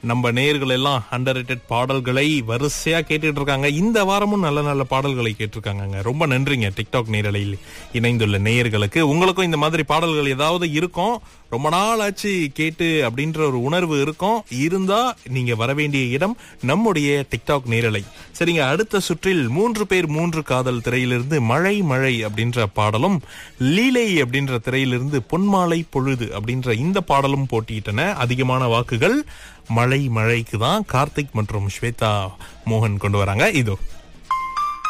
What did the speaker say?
நம்ம நேயர்கள் எல்லாம் அண்டர்ரேட்டட் பாடல்களை வரிசையா கேட்டுட்டு இருக்காங்க. இந்த வாரமும் நல்ல நல்ல பாடல்களை கேட்டிருக்காங்க. ரொம்ப நன்றிங்க டிக்டாக் நேரலையில் இணைந்துள்ள நேயர்களுக்கு. உங்களுக்கும் இந்த மாதிரி பாடல்கள் ஏதாவது இருக்கும், ரொம்ப நாள் ஆச்சு கேட்டு அப்படின்ற ஒரு உணர்வு இருக்கும், இருந்தா நீங்க வர வேண்டிய இடம் நம்முடைய டிக்டாக் நேரலை. சரிங்க, அடுத்த சுற்றில் 3 பேர் 3 காதல் திரையிலிருந்து மழை மழை அப்படின்ற பாடலும், லீலை அப்படின்ற திரையிலிருந்து பொன்மாலை பொழுது அப்படின்ற இந்த பாடலும் போட்டியிட்டன. அதிகமான வாக்குகள் மழை மழைக்கு தான் கார்த்திக் மற்றும் ஸ்வேதா மோகன் கொண்டு வராங்க. இதோ